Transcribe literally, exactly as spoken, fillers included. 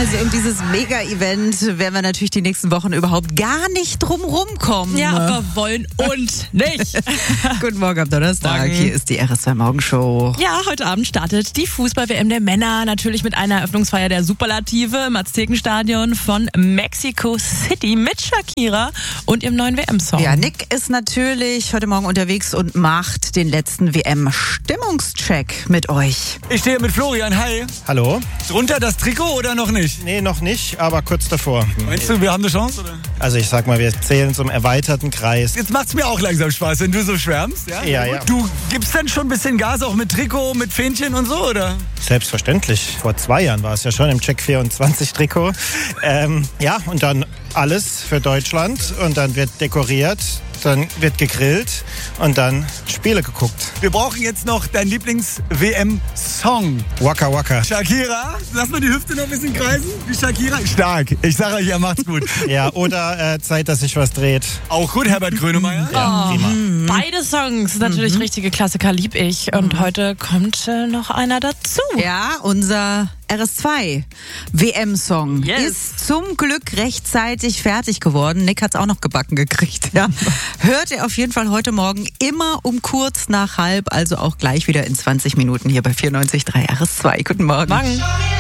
Also um dieses Mega-Event werden wir natürlich die nächsten Wochen überhaupt gar nicht drum rumkommen. Ja, aber wollen und nicht. Guten Morgen am Donnerstag. Morgen. Hier ist die R S zwei Morgenshow. Ja, heute Abend startet die Fußball-W M der Männer. Natürlich mit einer Eröffnungsfeier der Superlative im Aztekenstadion von Mexico City mit Shakira und ihrem neuen W M-Song. Ja, Nick ist natürlich heute Morgen unterwegs und macht den letzten W M-Stimmungscheck mit euch. Ich stehe mit Florian. Hi. Hallo? Drunter das Trikot oder noch nicht? Nee, noch nicht, aber kurz davor. Meinst du, wir haben eine Chance? Oder? Also ich sag mal, wir zählen zum erweiterten Kreis. Jetzt macht's mir auch langsam Spaß, wenn du so schwärmst. Ja, Ja, ja. Du gibst dann schon ein bisschen Gas, auch mit Trikot, mit Fähnchen und so, oder? Selbstverständlich. Vor zwei Jahren war es ja schon im Check vierundzwanzig Trikot. Ähm, ja, und dann alles für Deutschland und dann wird dekoriert, dann wird gegrillt und dann Spiele geguckt. Wir brauchen jetzt noch deinen Lieblings-W M-Song. Waka Waka. Shakira, lass mal die Hüfte noch ein bisschen kreisen. Wie Shakira. Stark. Ich sage euch, ihr macht's gut. Ja, oder äh, Zeit, dass sich was dreht. Auch gut, Herbert Grönemeyer. Ja, prima. Beide Songs, natürlich Mhm. richtige Klassiker, lieb ich. Und heute kommt äh, noch einer dazu. Ja, unser R S zwei W M-Song Yes. ist zum Glück rechtzeitig fertig geworden. Nick hat's auch noch gebacken gekriegt. Ja. Hört ihr auf jeden Fall heute Morgen immer um kurz nach halb, also auch gleich wieder in zwanzig Minuten hier bei vierundneunzig Komma drei R S zwei. Guten Morgen. Morgen.